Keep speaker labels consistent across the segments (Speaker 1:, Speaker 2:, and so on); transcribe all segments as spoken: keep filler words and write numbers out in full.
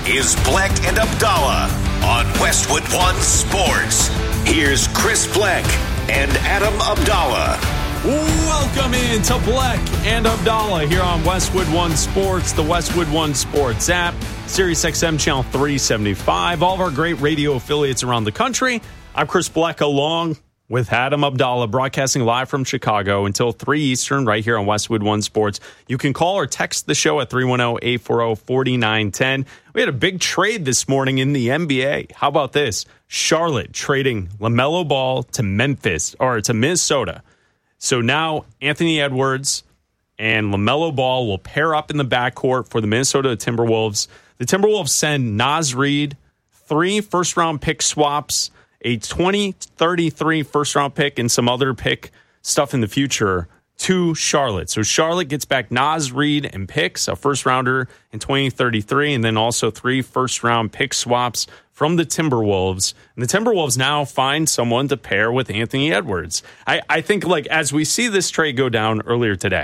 Speaker 1: is Bleck and Abdallah on Westwood One Sports. Here's Chris Bleck and Adam Abdallah.
Speaker 2: Welcome in to Bleck and Abdallah here on Westwood One Sports, the Westwood One Sports app, Sirius X M channel three seventy-five, all of our great radio affiliates around the country. I'm Chris Bleck along with Adam Abdallah, broadcasting live from Chicago until three Eastern right here on Westwood One Sports. You can call or text the show at three one zero, eight four zero, four nine one zero. We had a big trade this morning in the N B A. How about this? Charlotte trading LaMelo Ball to Memphis, or to Minnesota. So now Anthony Edwards and LaMelo Ball will pair up in the backcourt for the Minnesota Timberwolves. The Timberwolves send Naz Reid three first-round pick swaps, a twenty thirty-three first-round pick, and some other pick stuff in the future to Charlotte. So Charlotte gets back Naz Reid and picks, a first-rounder in twenty thirty-three, and then also three first-round pick swaps from the Timberwolves. And the Timberwolves now find someone to pair with Anthony Edwards. I, I think, like, as we see this trade go down earlier today,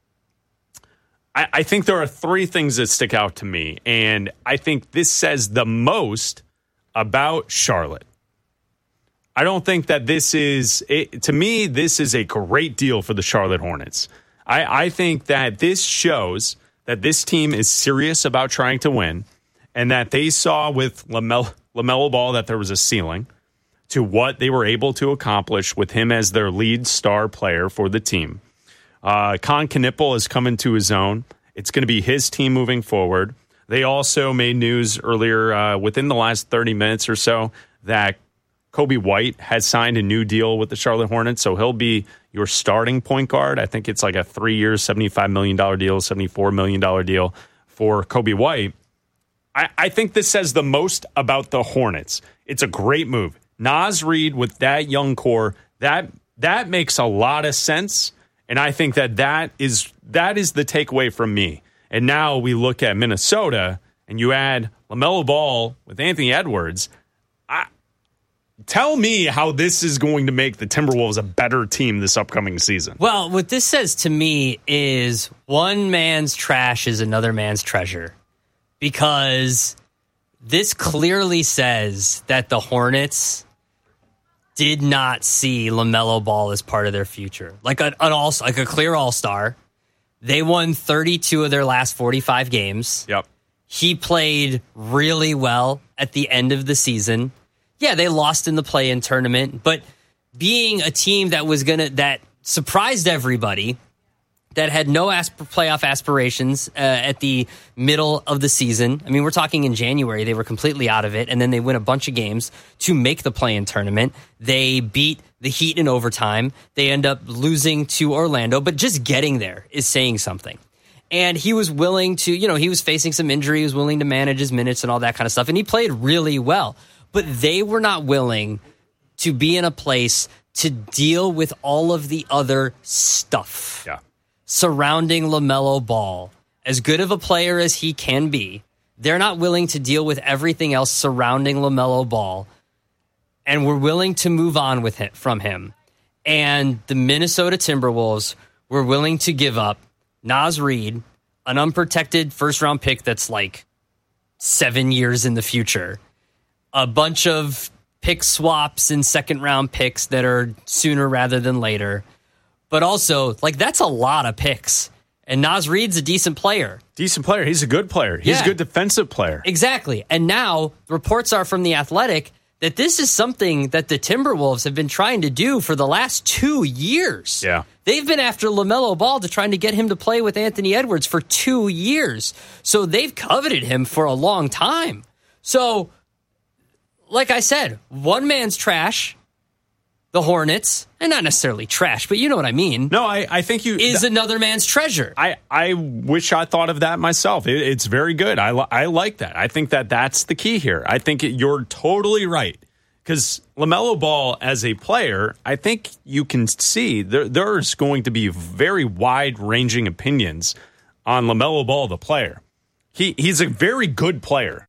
Speaker 2: I, I think there are three things that stick out to me, and I think this says the most about Charlotte. I don't think that this is, it, to me, this is a great deal for the Charlotte Hornets. I, I think that this shows that this team is serious about trying to win, and that they saw with LaMelo, LaMelo Ball that there was a ceiling to what they were able to accomplish with him as their lead star player for the team. Uh, Con Knipple has come into his own. It's going to be his team moving forward. They also made news earlier uh, within the last thirty minutes or so that Kobe White has signed a new deal with the Charlotte Hornets, so he'll be your starting point guard. I think it's like a three-year, seventy-five million dollars deal, seventy-four million dollars deal for Kobe White. I, I think this says the most about the Hornets. It's a great move. Naz Reid with that young core, that that makes a lot of sense, and I think that that is, that is the takeaway from me. And now we look at Minnesota, and you add LaMelo Ball with Anthony Edwards. I Tell me how this is going to make the Timberwolves a better team this upcoming season.
Speaker 3: Well, what this says to me is one man's trash is another man's treasure, because this clearly says that the Hornets did not see LaMelo Ball as part of their future. Like an, an all, like a clear all-star. They won thirty-two of their last forty-five games.
Speaker 2: Yep.
Speaker 3: He played really well at the end of the season. Yeah, they lost in the play-in tournament, but being a team that was gonna that surprised everybody, that had no asp- playoff aspirations uh, at the middle of the season. I mean, we're talking in January, they were completely out of it, and then they win a bunch of games to make the play-in tournament. They beat the Heat in overtime. They end up losing to Orlando, but just getting there is saying something. And he was willing to, you know, he was facing some injury, he was willing to manage his minutes and all that kind of stuff, and he played really well. But they were not willing to be in a place to deal with all of the other stuff
Speaker 2: yeah.
Speaker 3: surrounding LaMelo Ball. As good of a player as he can be, they're not willing to deal with everything else surrounding LaMelo Ball, and we're willing to move on with it from him. And the Minnesota Timberwolves were willing to give up Naz Reid, an unprotected first-round pick that's like seven years in the future, a bunch of pick swaps and second round picks that are sooner rather than later. But also, like, that's a lot of picks. And Naz Reid's a decent player. Decent player.
Speaker 2: He's a good player. He's yeah. a good defensive player.
Speaker 3: Exactly. And now reports are from The Athletic that this is something that the Timberwolves have been trying to do for the last two years.
Speaker 2: Yeah.
Speaker 3: They've been after LaMelo Ball to trying to get him to play with Anthony Edwards for two years. So they've coveted him for a long time. So, like I said, one man's trash, the Hornets, and not necessarily trash, but you know what I mean.
Speaker 2: No, I, I think you...
Speaker 3: Is
Speaker 2: th-
Speaker 3: another man's treasure.
Speaker 2: I, I wish I thought of that myself. It, it's very good. I, I like that. I think that that's the key here. I think it, you're totally right. Because LaMelo Ball as a player, I think you can see there, there's going to be very wide-ranging opinions on LaMelo Ball, the player. He He's a very good player.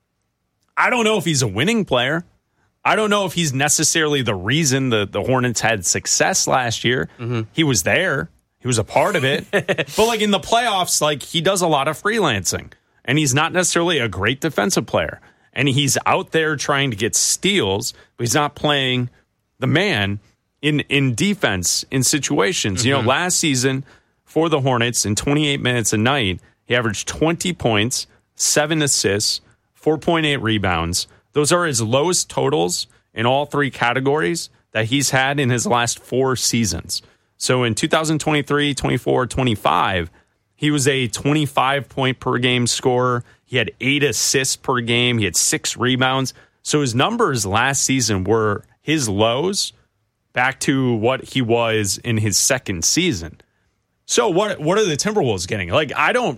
Speaker 2: I don't know if he's a winning player. I don't know if he's necessarily the reason the, the Hornets had success last year. Mm-hmm. He was there. He was a part of it. But like in the playoffs, like he does a lot of freelancing. and he's not necessarily a great defensive player. And he's out there trying to get steals, but he's not playing the man in, in defense in situations. Mm-hmm. You know, last season for the Hornets, in twenty-eight minutes a night, he averaged twenty points, seven assists, four point eight rebounds. Those are his lowest totals in all three categories that he's had in his last four seasons. So in two thousand twenty-three, twenty-four, twenty-five, he was a twenty-five point per game scorer. He had eight assists per game. He had six rebounds. So his numbers last season were his lows back to what he was in his second season. So what what are the Timberwolves getting? Like, I don't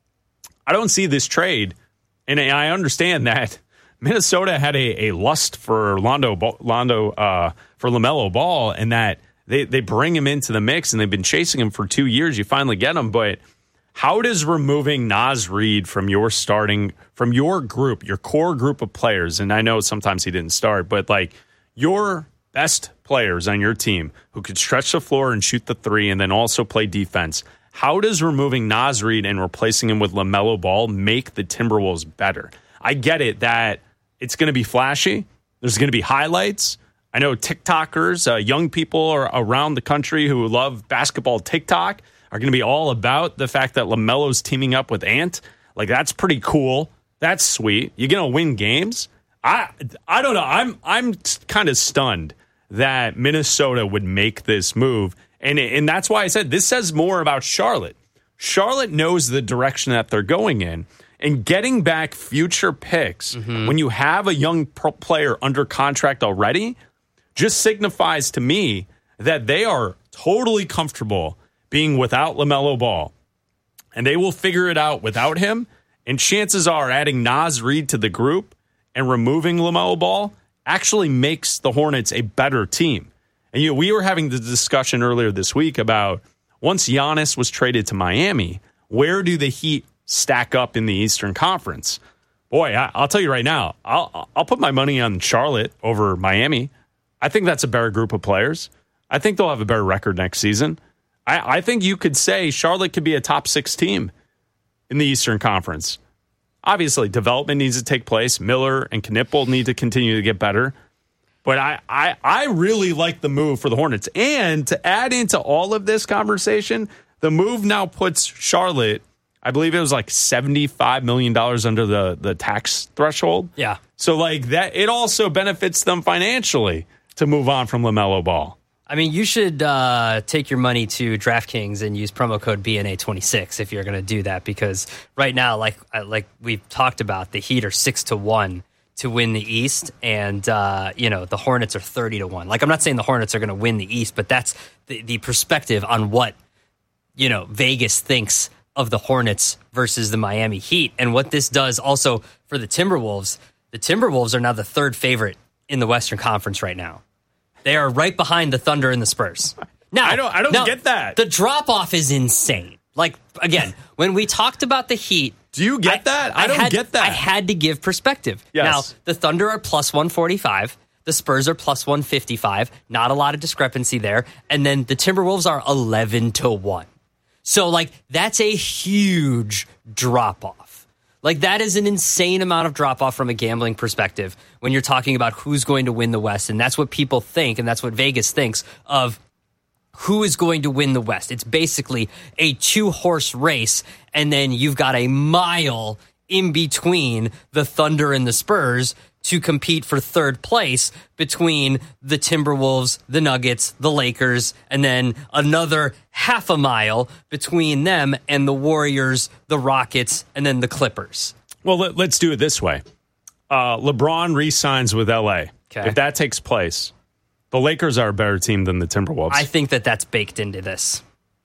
Speaker 2: I don't see this trade, and I understand that Minnesota had a, a lust for Londo Londo uh, for LaMelo Ball, and that they they bring him into the mix, and they've been chasing him for two years. You finally get him, but how does removing Naz Reid from your starting, from your group, your core group of players, and I know sometimes he didn't start, but like your best players on your team who could stretch the floor and shoot the three and then also play defense, how does removing Naz Reid and replacing him with LaMelo Ball make the Timberwolves better? I get it that it's going to be flashy. There's going to be highlights. I know TikTokers, uh, young people are around the country who love basketball TikTok are going to be all about the fact that LaMelo's teaming up with Ant. Like, that's pretty cool. That's sweet. You're going to win games. I I don't know. I'm I'm kind of stunned that Minnesota would make this move. And, and that's why I said this says more about Charlotte. Charlotte knows the direction that they're going in. And getting back future picks mm-hmm. when you have a young pro player under contract already just signifies to me that they are totally comfortable being without LaMelo Ball. And they will figure it out without him. And chances are adding Naz Reid to the group and removing LaMelo Ball actually makes the Hornets a better team. And you know, we were having the discussion earlier this week about once Giannis was traded to Miami, where do the Heat stack up in the Eastern Conference? Boy, I, I'll tell you right now, I'll, I'll put my money on Charlotte over Miami. I think that's a better group of players. I think they'll have a better record next season. I, I think you could say Charlotte could be a top six team in the Eastern Conference. Obviously, development needs to take place. Miller and Knipple need to continue to get better. But I, I, I really like the move for the Hornets. And to add into all of this conversation, the move now puts Charlotte, I believe it was like seventy-five million dollars under the, the tax threshold.
Speaker 3: Yeah.
Speaker 2: So like that, it also benefits them financially to move on from LaMelo Ball.
Speaker 3: I mean, you should uh, take your money to DraftKings and use promo code B N A twenty-six if you're going to do that, because right now, like like we've talked about, the Heat are six to one to win the East, and uh, you know the Hornets are thirty to one. Like, I'm not saying the Hornets are going to win the East, but that's the, the perspective on what you know Vegas thinks of the Hornets versus the Miami Heat, and what this does also for the Timberwolves. The Timberwolves are now the third favorite in the Western Conference right now. They are right behind the Thunder and the Spurs. Now,
Speaker 2: I don't, I don't
Speaker 3: now,
Speaker 2: get that.
Speaker 3: The drop-off is insane. Like, again, when we talked about the Heat...
Speaker 2: Do you get I, that? I, I don't
Speaker 3: had,
Speaker 2: get that.
Speaker 3: I had to give perspective.
Speaker 2: Yes.
Speaker 3: Now, the Thunder are plus one forty-five. The Spurs are plus one fifty-five. Not a lot of discrepancy there. And then the Timberwolves are eleven to one. So, like, that's a huge drop-off. Like, that is an insane amount of drop-off from a gambling perspective when you're talking about who's going to win the West. And that's what people think, and that's what Vegas thinks of who is going to win the West. It's basically a two-horse race, and then you've got a mile in between the Thunder and the Spurs to compete for third place between the Timberwolves, the Nuggets, the Lakers, and then another half a mile between them and the Warriors, the Rockets, and then the Clippers.
Speaker 2: Well, let, let's do it this way. Uh, LeBron re-signs with L A.
Speaker 3: Okay.
Speaker 2: If that takes place, the Lakers are a better team than the Timberwolves.
Speaker 3: I think that that's baked into this.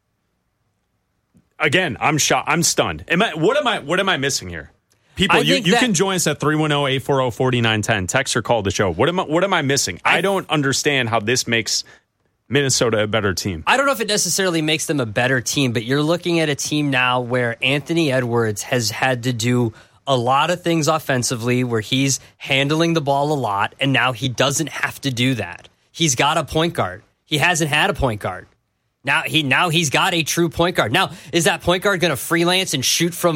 Speaker 2: Again, I'm shocked. I'm stunned. Am I, what am I? What am I missing here? People, you, you that, can join us at three one zero, eight four zero, four nine one zero. Text or call the show. What am I, what am I missing? I, I don't understand how this makes Minnesota a better team.
Speaker 3: I don't know if it necessarily makes them a better team, but you're looking at a team now where Anthony Edwards has had to do a lot of things offensively, where he's handling the ball a lot, and now he doesn't have to do that. He's got a point guard. He hasn't had a point guard. Now he now he's got a true point guard. Now, is that point guard going to freelance and shoot from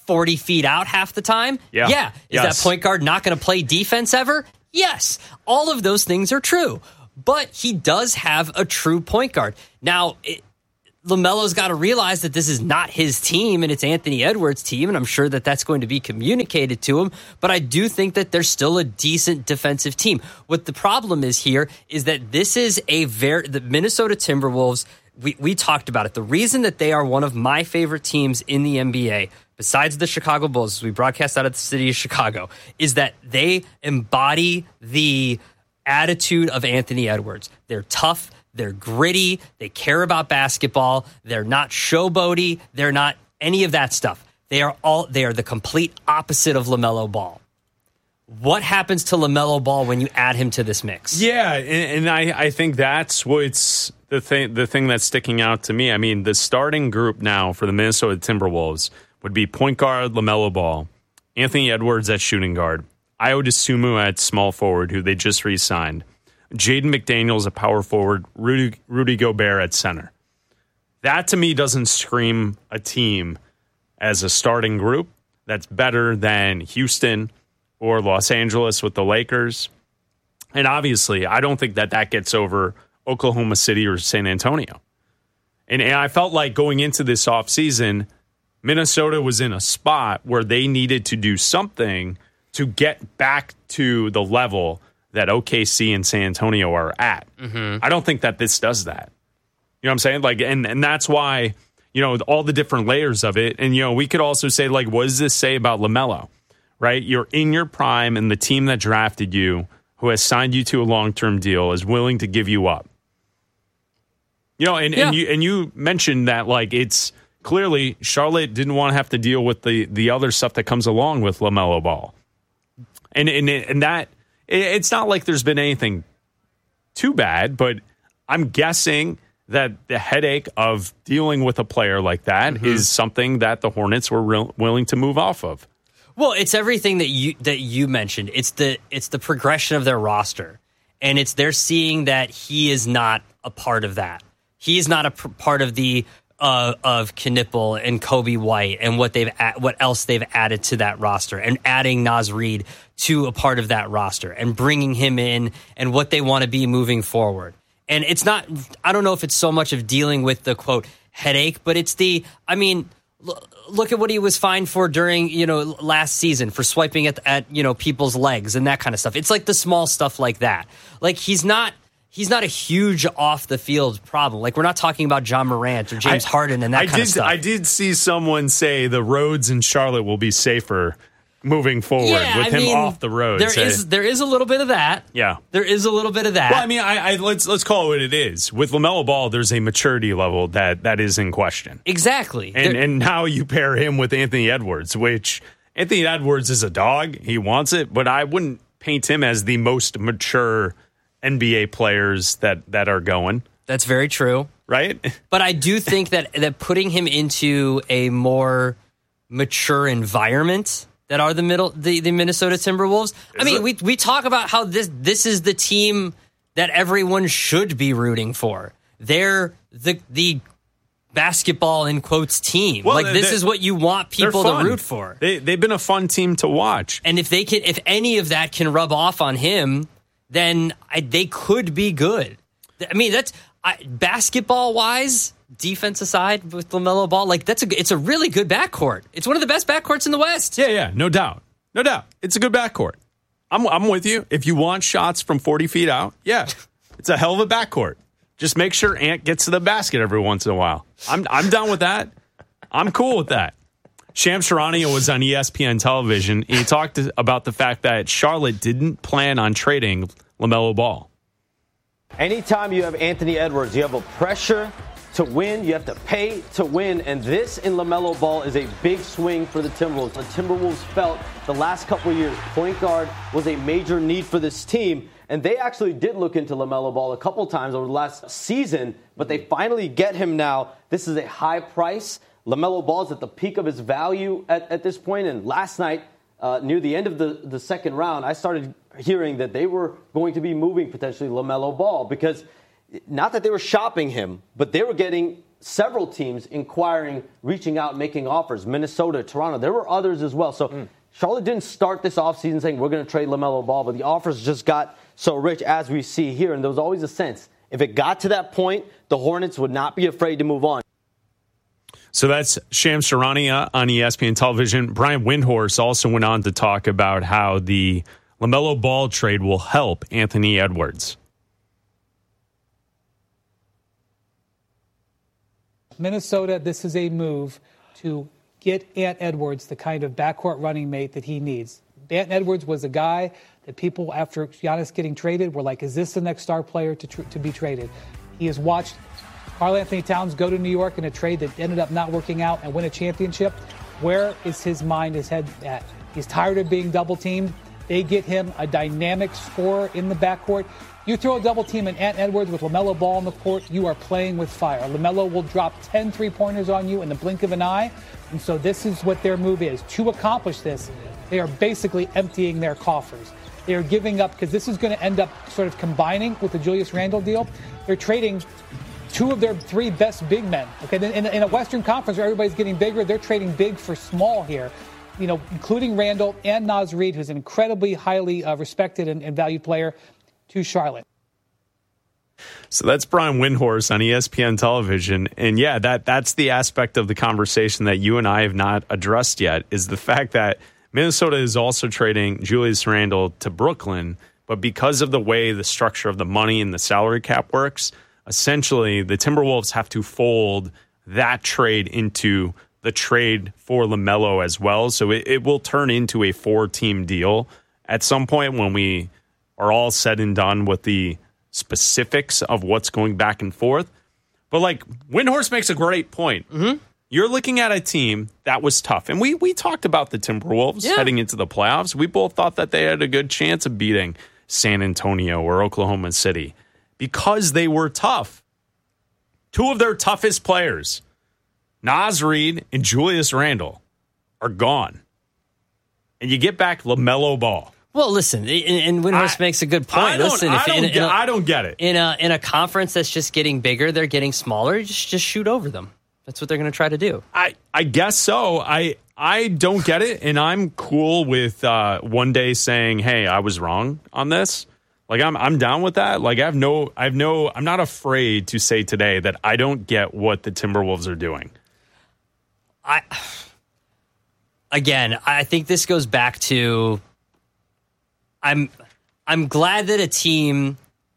Speaker 3: forty feet out half the time?
Speaker 2: Yeah.
Speaker 3: Yeah. Is
Speaker 2: Yes.
Speaker 3: that point guard not going to play defense ever? Yes. All of those things are true. But he does have a true point guard. Now, it, LaMelo's got to realize that this is not his team and it's Anthony Edwards' team, and I'm sure that that's going to be communicated to him. But I do think that there's still a decent defensive team. What the problem is here is that this is a very the Minnesota Timberwolves. We we talked about it. The reason that they are one of my favorite teams in the N B A, besides the Chicago Bulls, as we broadcast out of the city of Chicago, is that they embody the attitude of Anthony Edwards. They're tough. They're gritty. They care about basketball. They're not showboaty. They're not any of that stuff. They are all. They are the complete opposite of LaMelo Ball. What happens to LaMelo Ball when you add him to this mix?
Speaker 2: Yeah, and, and I, I think that's what's the thing. The thing that's sticking out to me. I mean, the starting group now for the Minnesota Timberwolves would be point guard LaMelo Ball, Anthony Edwards at shooting guard, Ayo Dosunmu at small forward, who they just re-signed, Jaden McDaniels at power forward, Rudy, Rudy Gobert at center. That, to me, doesn't scream a team as a starting group that's better than Houston or Los Angeles with the Lakers. And obviously, I don't think that that gets over Oklahoma City or San Antonio. And, and I felt like going into this offseason, Minnesota was in a spot where they needed to do something to get back to the level that O K C and San Antonio are at. Mm-hmm. I don't think that this does that. You know what I'm saying? Like, and, and that's why, you know, all the different layers of it. And, you know, we could also say, like, what does this say about LaMelo? Right? You're in your prime, and the team that drafted you, who has signed you to a long-term deal, is willing to give you up. You know, and,
Speaker 3: yeah.
Speaker 2: and you and you mentioned that, like, it's clearly Charlotte didn't want to have to deal with the the other stuff that comes along with LaMelo Ball. And and and that it's not like there's been anything too bad, but I'm guessing that the headache of dealing with a player like that mm-hmm. is something that the Hornets were real, willing to move off of.
Speaker 3: Well, it's everything that you that you mentioned. It's the it's the progression of their roster, and it's they're seeing that he is not a part of that. He is not a pr- part of the uh, of Knipple and Kobe White and what they've a- what else they've added to that roster, and adding Naz Reid to a part of that roster and bringing him in and what they want to be moving forward. And it's not. I don't know if it's so much of dealing with the quote headache, but it's the. I mean. Look at what he was fined for during, you know, last season for swiping at, at, you know, people's legs and that kind of stuff. It's like the small stuff like that. Like he's not he's not a huge off the field problem. Like we're not talking about John Morant or James I, Harden and that
Speaker 2: I
Speaker 3: kind
Speaker 2: did,
Speaker 3: of stuff.
Speaker 2: I did see someone say the roads in Charlotte will be safer moving forward
Speaker 3: yeah,
Speaker 2: with
Speaker 3: I
Speaker 2: him
Speaker 3: mean,
Speaker 2: off the road.
Speaker 3: There
Speaker 2: say.
Speaker 3: is there is a little bit of that.
Speaker 2: Yeah,
Speaker 3: there is a little bit of that.
Speaker 2: Well, I mean, I, I let's let's call it what it is. With LaMelo Ball, there's a maturity level that that is in question.
Speaker 3: Exactly,
Speaker 2: and
Speaker 3: there,
Speaker 2: and now you pair him with Anthony Edwards, which Anthony Edwards is a dog. He wants it, but I wouldn't paint him as the most mature N B A players that that are going.
Speaker 3: That's very true,
Speaker 2: right?
Speaker 3: But I do think that that putting him into a more mature environment. That are the middle, the, the Minnesota Timberwolves. Is I mean, it? we we talk about how this this is the team that everyone should be rooting for. They're the the basketball in quotes team. Well, like this is what you want people to root for.
Speaker 2: They they've been a fun team to watch.
Speaker 3: And if they can, if any of that can rub off on him, then I, they could be good. I mean, that's I, basketball wise. Defense aside, with LaMelo Ball, like that's a it's a really good backcourt. It's one of the best backcourts in the West.
Speaker 2: Yeah, yeah, no doubt, no doubt. It's a good backcourt. I'm I'm with you. If you want shots from forty feet out, yeah, it's a hell of a backcourt. Just make sure Ant gets to the basket every once in a while. I'm I'm down with that. I'm cool with that. Shams Charania was on E S P N television. And he talked about the fact that Charlotte didn't plan on trading LaMelo Ball.
Speaker 4: Anytime you have Anthony Edwards, you have a pressure to win, you have to pay to win, and this in LaMelo Ball is a big swing for the Timberwolves. The Timberwolves felt the last couple of years point guard was a major need for this team, and they actually did look into LaMelo Ball a couple times over the last season, but they finally get him now. This is a high price. LaMelo Ball is at the peak of his value at, at this point, and last night, uh, near the end of the, the second round, I started hearing that they were going to be moving potentially LaMelo Ball because not that they were shopping him, but they were getting several teams inquiring, reaching out, making offers. Minnesota, Toronto, there were others as well. So mm. Charlotte didn't start this offseason saying we're going to trade LaMelo Ball, but the offers just got so rich as we see here. And there was always a sense, if it got to that point, the Hornets would not be afraid to move on.
Speaker 2: So that's Shams Charania on E S P N Television. Brian Windhorst also went on to talk about how the LaMelo Ball trade will help Anthony Edwards.
Speaker 5: Minnesota, this is a move to get Ant Edwards the kind of backcourt running mate that he needs. Ant Edwards was a guy that people, after Giannis getting traded, were like, is this the next star player to tr- to be traded? He has watched Karl Anthony Towns go to New York in a trade that ended up not working out and win a championship. Where is his mind, his head at? He's tired of being double-teamed. They get him a dynamic scorer in the backcourt. You throw a double team in Ant Edwards with LaMelo Ball on the court, you are playing with fire. LaMelo will drop ten three-pointers on you in the blink of an eye. And so this is what their move is. To accomplish this, they are basically emptying their coffers. They are giving up, because this is going to end up sort of combining with the Julius Randle deal. They're trading two of their three best big men. Okay, in, in a Western Conference where everybody's getting bigger, they're trading big for small here, you know, including Randle and Naz Reid, who's an incredibly highly uh, respected and, and valued player, to Charlotte.
Speaker 2: So that's Brian Windhorst on E S P N Television. And yeah, that that's the aspect of the conversation that you and I have not addressed yet, is the fact that Minnesota is also trading Julius Randle to Brooklyn, but because of the way the structure of the money and the salary cap works, essentially the Timberwolves have to fold that trade into the trade for LaMelo as well. So it, it will turn into a four-team deal at some point when we are all said and done with the specifics of what's going back and forth. But like Windhorst makes a great point. Mm-hmm. You're looking at a team that was tough. And we we talked about the Timberwolves yeah. heading into the playoffs. We both thought that they had a good chance of beating San Antonio or Oklahoma City because they were tough. Two of their toughest players, Naz Reid and Julius Randle, are gone. And you get back LaMelo Ball.
Speaker 3: Well, listen, and, and Windhorst I, makes a good point.
Speaker 2: I don't,
Speaker 3: listen,
Speaker 2: I,
Speaker 3: if,
Speaker 2: don't
Speaker 3: in,
Speaker 2: get,
Speaker 3: in a,
Speaker 2: I don't get it.
Speaker 3: In a in a conference that's just getting bigger, they're getting smaller. Just just shoot over them. That's what they're going to try to do.
Speaker 2: I, I guess so. I I don't get it, and I'm cool with uh, one day saying, "Hey, I was wrong on this." Like I'm I'm down with that. Like I have no I have no I'm not afraid to say today that I don't get what the Timberwolves are doing.
Speaker 3: I again, I think this goes back to I'm I'm glad that a team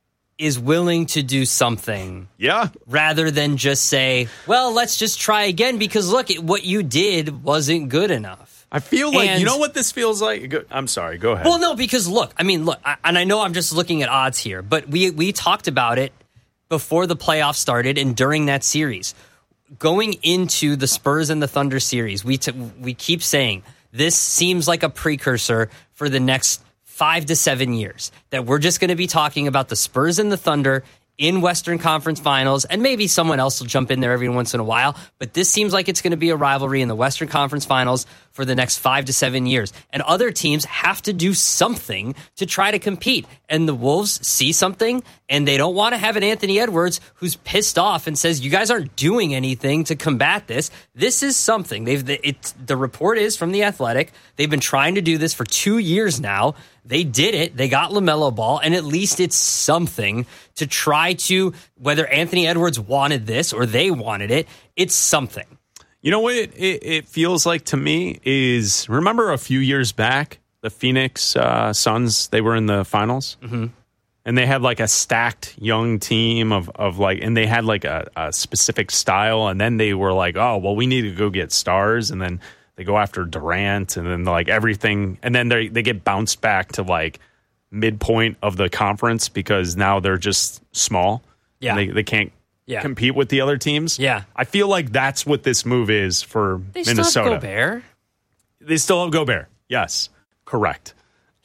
Speaker 3: is willing to do something.
Speaker 2: Yeah.
Speaker 3: Rather than just say, well, let's just try again because look, what you did wasn't good enough.
Speaker 2: I feel like,
Speaker 3: and,
Speaker 2: you know what this feels like? I'm sorry, go ahead.
Speaker 3: Well, no, because look, I mean, look, I, and I know I'm just looking at odds here, but we we talked about it before the playoffs started and during that series. Going into the Spurs and the Thunder series, we t- we keep saying this seems like a precursor for the next five to seven years, that we're just going to be talking about the Spurs and the Thunder in Western Conference Finals, and maybe someone else will jump in there every once in a while, but this seems like it's going to be a rivalry in the Western Conference Finals for the next five to seven years. And other teams have to do something to try to compete. And the Wolves see something, and they don't want to have an Anthony Edwards who's pissed off and says, you guys aren't doing anything to combat this. This is something. They've it, the report is from The Athletic. They've been trying to do this for two years now. They did it. They got LaMelo Ball, and at least it's something to try to, whether Anthony Edwards wanted this or they wanted it, it's something.
Speaker 2: You know what it, it, it feels like to me is, remember a few years back, the Phoenix uh, Suns, they were in the finals? Mm-hmm. And they had like a stacked young team of, of like, and they had like a, a specific style, and then they were like, oh, well, we need to go get stars, and then they go after Durant, and then like everything, and then they they get bounced back to like midpoint of the conference because now they're just small.
Speaker 3: Yeah,
Speaker 2: they they can't
Speaker 3: yeah.
Speaker 2: compete with the other teams.
Speaker 3: Yeah,
Speaker 2: I feel like that's what this move is for
Speaker 3: they
Speaker 2: Minnesota.
Speaker 3: Still have Gobert.
Speaker 2: They still have Gobert. Yes, correct.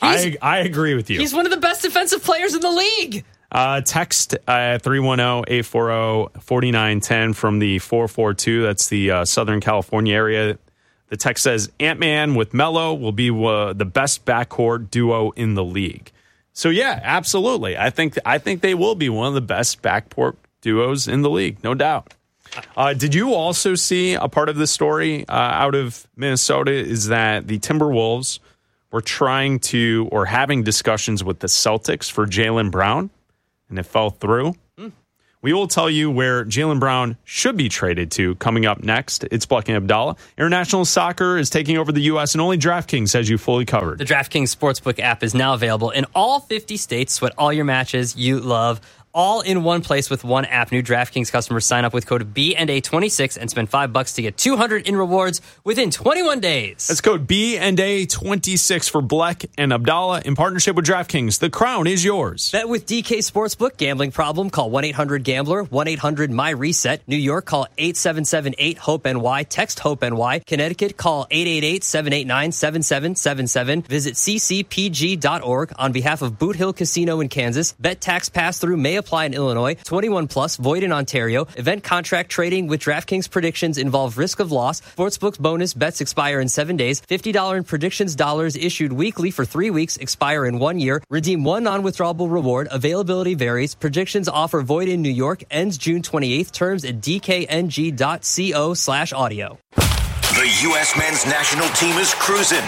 Speaker 2: I I agree with you.
Speaker 3: He's one of the best defensive players in the league.
Speaker 2: Uh, text at three one zero, eight four zero, four nine one zero from the four four two. That's the uh, Southern California area. The text says, Ant-Man with Melo will be uh, the best backcourt duo in the league. So, yeah, absolutely. I think I think they will be one of the best backcourt duos in the league, no doubt. Uh, did you also see a part of the story uh, out of Minnesota is that the Timberwolves were trying to or having discussions with the Celtics for Jaylen Brown, and it fell through? Mm. We will tell you where Jaylen Brown should be traded to coming up next. It's Bleck and Abdallah. International soccer is taking over the U S, and only DraftKings has you fully covered.
Speaker 3: The DraftKings Sportsbook app is now available in all fifty states. Sweat all your matches you love, all in one place with one app. New DraftKings customers sign up with code B N A twenty-six and spend five bucks to get two hundred in rewards within twenty-one days.
Speaker 2: That's code B N A twenty-six for Bleck and Abdallah in partnership with DraftKings. The crown is yours.
Speaker 3: Bet with D K Sportsbook. Gambling problem? Call one eight hundred gambler, one eight hundred my reset. New York, call eight seven seven eight hope N Y. Text HOPE-NY. Connecticut, call eight eight eight seven eight nine seven seven seven seven. Visit c c p g dot org on behalf of Boot Hill Casino in Kansas. Bet tax pass-through may apply in Illinois. twenty-one plus, void in Ontario. Event contract trading with DraftKings predictions involve risk of loss. Sportsbook bonus bets expire in seven days. fifty dollars in predictions dollars issued weekly for three weeks, expire in one year. Redeem one non-withdrawable reward. Availability varies. Predictions offer void in New York. Ends June twenty-eighth. Terms at d k n g dot co slash audio.
Speaker 1: The U S men's national team is cruising.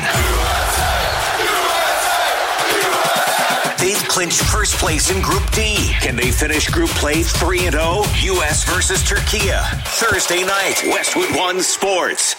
Speaker 1: They've clinched first place in Group D. Can they finish Group Play three and oh? U S versus Turkey. Thursday night, Westwood One Sports.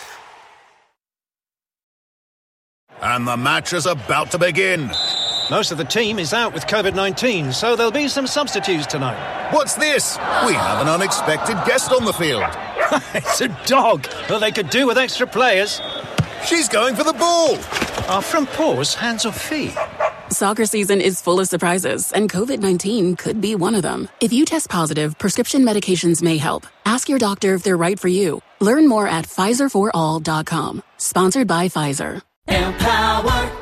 Speaker 6: And the match is about to begin.
Speaker 7: Most of the team is out with covid nineteen, so there'll be some substitutes tonight.
Speaker 6: What's this? We have an unexpected guest on the field.
Speaker 7: It's a dog. Well, they could do with extra players.
Speaker 6: She's going for the ball.
Speaker 7: Are front paws hands or feet?
Speaker 8: Soccer season is full of surprises, and covid nineteen could be one of them. If you test positive, prescription medications may help. Ask your doctor if they're right for you. Learn more at Pfizer for all dot com. Sponsored by Pfizer.
Speaker 9: Empower.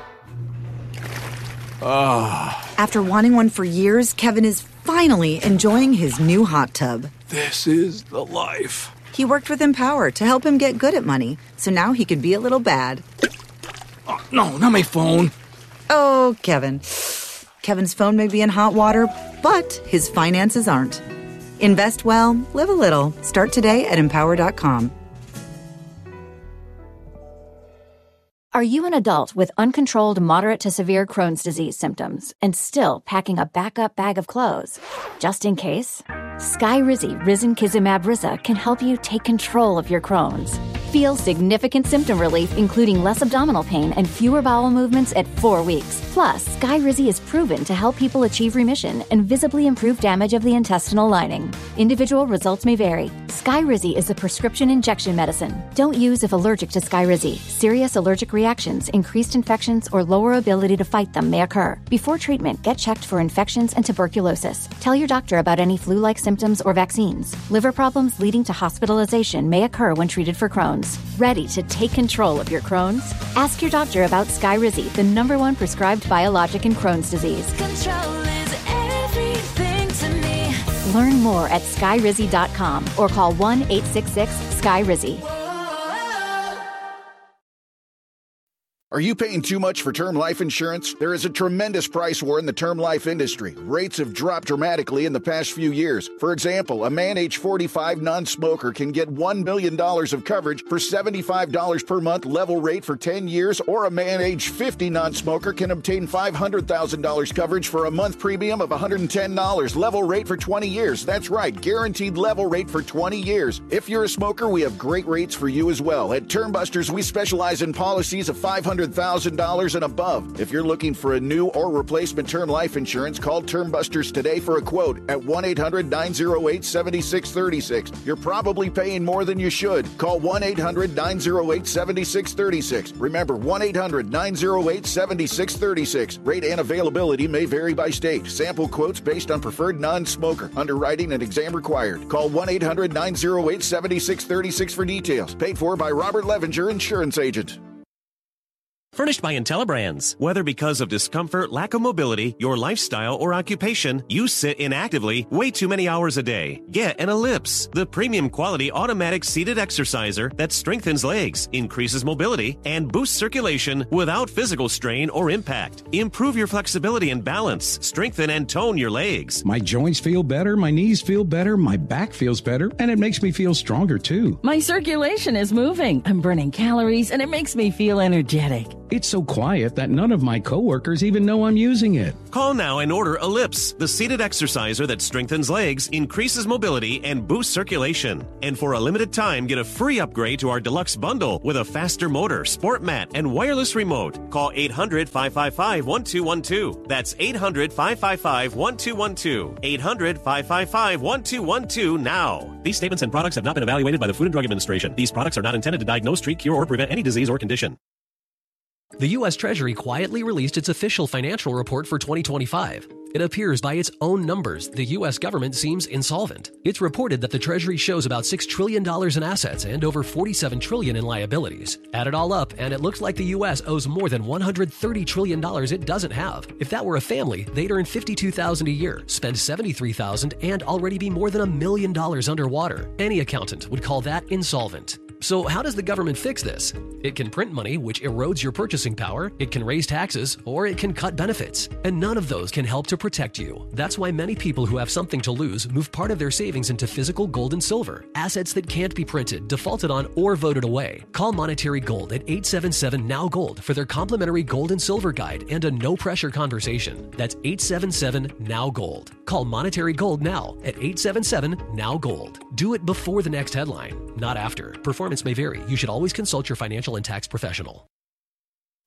Speaker 10: Oh. After wanting one for years, Kevin is finally enjoying his new hot tub.
Speaker 11: This is the life.
Speaker 10: He worked with Empower to help him get good at money, so now he can be a little bad.
Speaker 11: Oh, no, not my phone.
Speaker 10: Oh, Kevin. Kevin's phone may be in hot water, but his finances aren't. Invest well, live a little. Start today at empower dot com.
Speaker 12: Are you an adult with uncontrolled moderate to severe Crohn's disease symptoms and still packing a backup bag of clothes? Just in case? Skyrizi Risankizumab Riza can help you take control of your Crohn's. Feel significant symptom relief, including less abdominal pain and fewer bowel movements at four weeks. Plus, Skyrizi is proven to help people achieve remission and visibly improve damage of the intestinal lining. Individual results may vary. Skyrizi is a prescription injection medicine. Don't use if allergic to Skyrizi. Serious allergic reactions, increased infections, or lower ability to fight them may occur. Before treatment, get checked for infections and tuberculosis. Tell your doctor about any flu-like symptoms or vaccines. Liver problems leading to hospitalization may occur when treated for Crohn's. Ready to take control of your Crohn's? Ask your doctor about Skyrizi, the number one prescribed biologic in Crohn's disease.
Speaker 9: Control is everything to me.
Speaker 12: Learn more at skyrizi dot com or call one eight six six skyrizi.
Speaker 6: Are you paying too much for term life insurance? There is a tremendous price war in the term life industry. Rates have dropped dramatically in the past few years. For example, a man age forty-five non-smoker can get one million dollars of coverage for seventy-five dollars per month level rate for ten years, or a man age fifty non-smoker can obtain five hundred thousand dollars coverage for a month premium of one hundred ten dollars level rate for twenty years. That's right, guaranteed level rate for twenty years. If you're a smoker, we have great rates for you as well. At Term Busters, we specialize in policies of five hundred thousand dollars and above. If you're looking for a new or replacement term life insurance, call Term Busters today for a quote at one eight hundred nine oh eight seven six three six. You're probably paying more than you should. Call one eight hundred nine oh eight seven six three six. Remember, one eight hundred nine oh eight seven six three six. Rate and availability may vary by state. Sample quotes based on preferred non-smoker. Underwriting and exam required. Call one eight hundred nine oh eight seven six three six for details. Paid for by Robert Levinger, Insurance Agent.
Speaker 13: furnished by IntelliBrands. Whether because of discomfort, lack of mobility, your lifestyle, or occupation, you sit inactively way too many hours a day. Get an Ellipse, the premium quality automatic seated exerciser that strengthens legs, increases mobility, and boosts circulation without physical strain or impact. Improve your flexibility and balance, strengthen and tone your legs.
Speaker 14: My joints feel better, my knees feel better, my back feels better, and it makes me feel stronger too.
Speaker 15: My circulation is moving. I'm burning calories, and it makes me feel energetic.
Speaker 14: It's so quiet that none of my coworkers even know I'm using it.
Speaker 13: Call now and order Ellipse, the seated exerciser that strengthens legs, increases mobility, and boosts circulation. And for a limited time, get a free upgrade to our deluxe bundle with a faster motor, sport mat, and wireless remote. Call eight hundred, five five five, one two one two. That's eight hundred, five five five, one two one two. eight hundred, five five five, one two one two now. These statements and products have not been evaluated by the Food and Drug Administration. These products are not intended to diagnose, treat, cure, or prevent any disease or condition.
Speaker 16: The U S Treasury quietly released its official financial report for twenty twenty-five. It appears by its own numbers, the U S government seems insolvent. It's reported that the Treasury shows about six trillion dollars in assets and over forty-seven trillion dollars in liabilities. Add it all up, and it looks like the U S owes more than one hundred thirty trillion dollars it doesn't have. If that were a family, they'd earn fifty-two thousand dollars a year, spend seventy-three thousand dollars, and already be more than a million dollars underwater. Any accountant would call that insolvent. So how does the government fix this? It can print money, which erodes your purchasing power, it can raise taxes, or it can cut benefits. And none of those can help to protect you. That's why many people who have something to lose move part of their savings into physical gold and silver, assets that can't be printed, defaulted on, or voted away. Call Monetary Gold at eight seven seven, N O W Gold for their complimentary gold and silver guide and a no-pressure conversation. That's eight seven seven, N O W Gold. Call Monetary Gold now at eight seven seven, N O W Gold. Do it before the next headline, not after. Performance may vary. You should always consult your financial and tax professional.